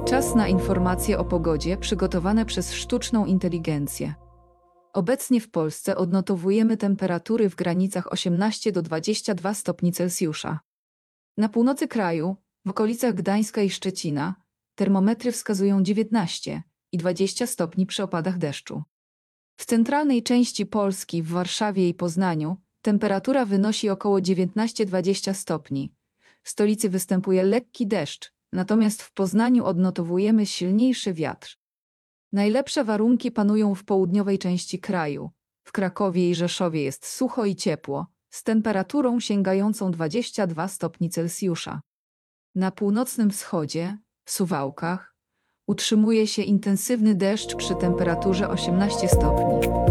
Czas na informacje o pogodzie przygotowane przez sztuczną inteligencję. Obecnie w Polsce odnotowujemy temperatury w granicach 18 do 22 stopni Celsjusza. Na północy kraju, w okolicach Gdańska i Szczecina, termometry wskazują 19 i 20 stopni przy opadach deszczu. W centralnej części Polski, w Warszawie i Poznaniu, temperatura wynosi około 19-20 stopni. W stolicy występuje lekki deszcz, natomiast w Poznaniu odnotowujemy silniejszy wiatr. Najlepsze warunki panują w południowej części kraju. W Krakowie i Rzeszowie jest sucho i ciepło, z temperaturą sięgającą 22 stopni Celsjusza. Na północnym wschodzie, w Suwałkach, utrzymuje się intensywny deszcz przy temperaturze 18 stopni.